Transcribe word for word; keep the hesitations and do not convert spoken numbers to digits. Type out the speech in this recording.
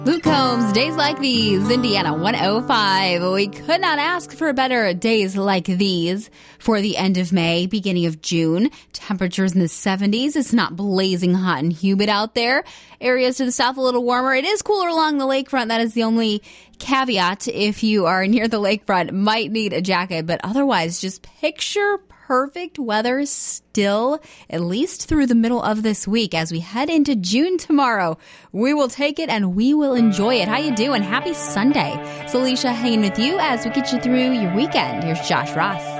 Luke Combs, Days Like These, Indiana one oh five. We could not ask for better days like these for the end of May, beginning of June. Temperatures in the seventies. It's not blazing hot and humid out there. Areas to the south a little warmer. It is cooler along the lakefront. That is the only caveat. If you are near the lakefront, might need a jacket. But otherwise, just picture perfect weather still, at least through the middle of this week. As we head into June tomorrow, we will take it and we will enjoy it. How you doing? Happy Sunday. It's Alicia hanging with you as we get you through your weekend. Here's Josh Ross.